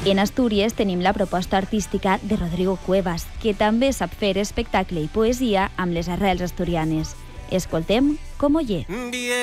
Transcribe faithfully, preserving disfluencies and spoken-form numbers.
En Astúries tenim la proposta artística de Rodrigo Cuevas, que també sap fer espectacle i poesia amb les arrels asturianes. Escoltem Com Oye.